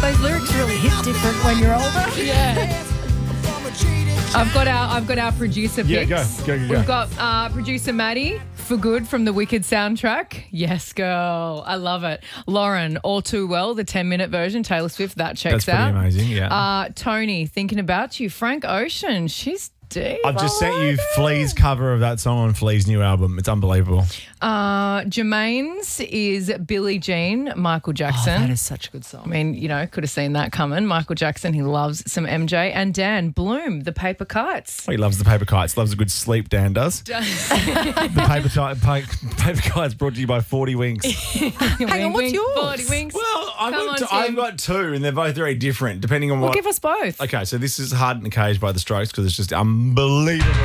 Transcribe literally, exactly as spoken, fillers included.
Those lyrics really hit different when you're older. Yeah. I've got our I've got our producer picks. Yeah, go, go, go, go. We've got uh, producer Maddie for good from the Wicked soundtrack. Yes, girl, I love it. Lauren, All Too Well, the ten minute version, Taylor Swift, that checks That's pretty out. amazing, yeah. Uh, Tony, Thinking About You, Frank Ocean, she's deep. I've just I sent you like Flea's cover of that song on Flea's new album. It's unbelievable. Uh, Jermaine's is Billie Jean, Michael Jackson. Oh, that is such a good I song. mean, you know, could have seen that coming. Michael Jackson, he loves some M J. And Dan, Bloom, The Paper Kites. He loves the paper kites. Loves a good sleep, Dan does. the paper, ti- pa- paper kites brought to you by forty Winks. Hang on, what's yours? forty winks. Well, I've Come got, on, t- I've Tim. got two, and they're both very different, depending on Well, what. give us both. Okay, so this is Hard in a Cage by The Strokes because it's just unbelievable.